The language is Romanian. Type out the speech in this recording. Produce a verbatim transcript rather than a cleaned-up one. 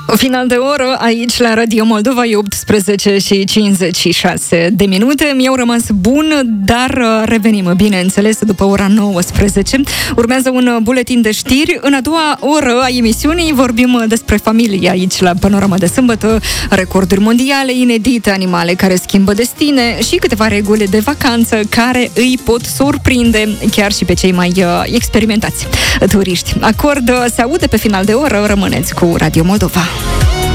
Final de oră aici la Radio Moldova, e optsprezece și cincizeci și șase de minute. Mi-au rămas bun, dar revenim, bineînțeles, după ora nouăsprezece. Urmează un buletin de știri. În a doua oră a emisiunii vorbim despre familie aici la Panorama de Sâmbătă, recorduri mondiale inedite, animale care schimbă destine și câteva reguli de vacanță care îi pot surprinde chiar și pe cei mai experimentați turiști. Acord se aude pe final de oră, rămâneți cu Radio Moldova.